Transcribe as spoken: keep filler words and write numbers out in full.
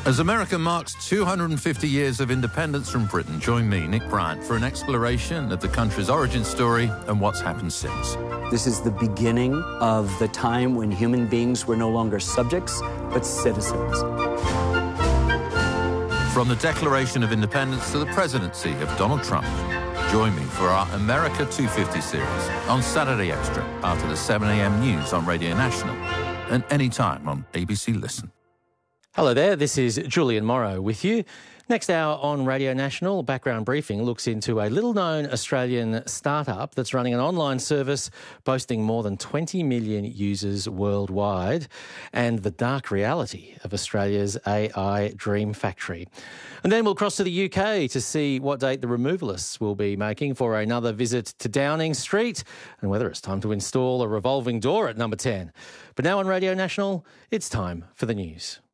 As America marks two hundred fifty years of independence from Britain, join me, Nick Bryant, for an exploration of the country's origin story and what's happened since. This is the beginning of the time when human beings were no longer subjects, but citizens. From the Declaration of Independence to the presidency of Donald Trump, join me for our America two fifty series on Saturday Extra after the seven a m news on Radio National and anytime on A B C Listen. Hello there, this is Julian Morrow with you. Next hour on Radio National, Background Briefing looks into a little-known Australian startup that's running an online service boasting more than twenty million users worldwide and the dark reality of Australia's A I dream factory. And then we'll cross to the U K to see what date the removalists will be making for another visit to Downing Street and whether it's time to install a revolving door at number ten. But now on Radio National, it's time for the news.